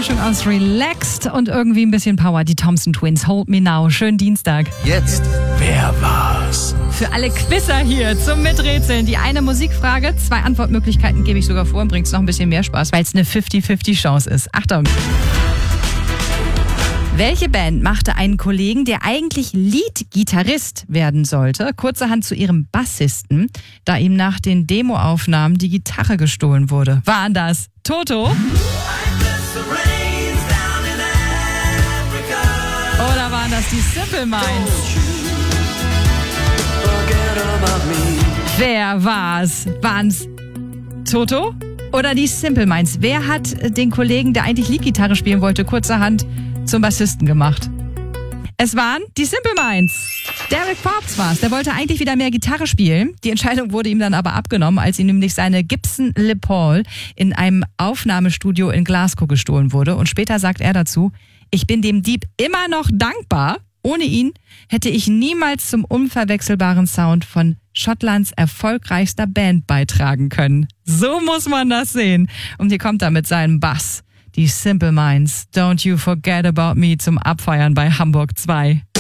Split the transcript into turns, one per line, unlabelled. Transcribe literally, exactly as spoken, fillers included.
Mischung aus Relaxed und irgendwie ein bisschen Power. Die Thompson Twins, Hold Me Now. Schönen Dienstag.
Jetzt, wer war's?
Für alle Quizzer hier zum Miträtseln. Die eine Musikfrage, zwei Antwortmöglichkeiten gebe ich sogar vor und bringt noch ein bisschen mehr Spaß, weil es eine fünfzig fünfzig Chance ist. Achtung! Welche Band machte einen Kollegen, der eigentlich Lead-Gitarrist werden sollte, kurzerhand zu ihrem Bassisten, da ihm nach den Demoaufnahmen die Gitarre gestohlen wurde? Waren das Toto? Oder waren das die Simple Minds? Wer war's? Waren's Toto oder die Simple Minds? Wer hat den Kollegen, der eigentlich Leadgitarre spielen wollte, kurzerhand zum Bassisten gemacht? Es waren die Simple Minds. Derek Forbes war's. Der wollte eigentlich wieder mehr Gitarre spielen. Die Entscheidung wurde ihm dann aber abgenommen, als ihm nämlich seine Gibson Les Paul in einem Aufnahmestudio in Glasgow gestohlen wurde. Und später sagt er dazu: Ich bin dem Dieb immer noch dankbar. Ohne ihn hätte ich niemals zum unverwechselbaren Sound von Schottlands erfolgreichster Band beitragen können. So muss man das sehen. Und hier kommt er mit seinem Bass. Die Simple Minds, Don't You Forget About Me zum Abfeiern bei Hamburg zwei.